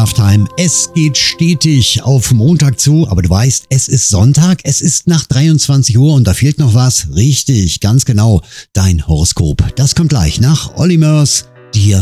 Love-Time. Es geht stetig auf Montag zu, aber du weißt, es ist Sonntag, es ist nach 23 Uhr und da fehlt noch was. Richtig, ganz genau, dein Horoskop. Das kommt gleich nach Olli Mörs, dir